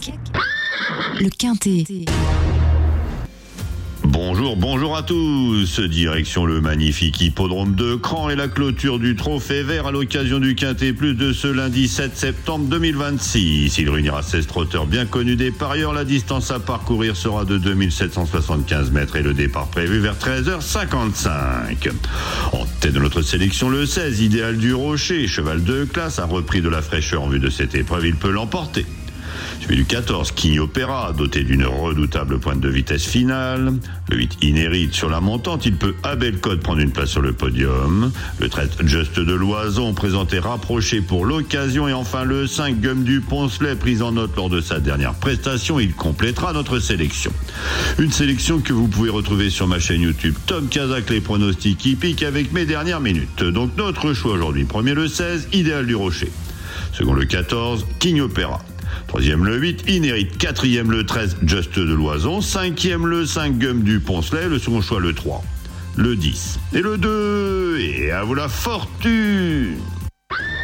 le Quintet. Bonjour à tous. Direction le magnifique hippodrome de Cran et la clôture du Trophée Vert à l'occasion du Quintet Plus de ce lundi 7 septembre 2026. Il réunira 16 trotteurs bien connus des parieurs. La distance à parcourir sera de 2775 mètres et le départ prévu vers 13h55. En tête de notre sélection, le 16, Idéal du Rocher, cheval de classe, a repris de la fraîcheur en vue de cette épreuve. Il peut l'emporter. Suivi du 14, King Opera, doté d'une redoutable pointe de vitesse finale. Le 8, Inérite sur la montante, il peut à belle cote prendre une place sur le podium. Le 13, Just de Loison, présenté rapproché pour l'occasion. Et enfin le 5, Gum du Poncelet, pris en note lors de sa dernière prestation. Il complétera notre sélection. Une sélection que vous pouvez retrouver sur ma chaîne YouTube Tom Kazak, les pronostics hippiques avec mes dernières minutes. Donc notre choix aujourd'hui, premier le 16, Idéal du Rocher. Second le 14, King Opera. Troisième le 8, Inérite. Quatrième le 13, Just de Loison. Cinquième le 5, Gum du Poncelet. Le second choix le 3, le 10 et le 2. Et à vous la fortune!